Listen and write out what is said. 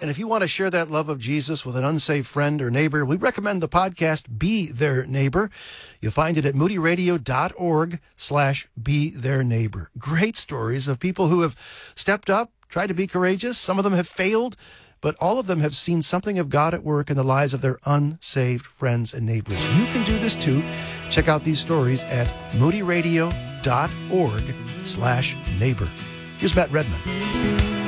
And if you want to share that love of Jesus with an unsaved friend or neighbor, we recommend the podcast Be Their Neighbor. You'll find it at moodyradio.org/Be Their Neighbor. Great stories of people who have stepped up, tried to be courageous. Some of them have failed, but all of them have seen something of God at work in the lives of their unsaved friends and neighbors. You can do this too. Check out these stories at moodyradio.org/neighbor. Here's Matt Redman.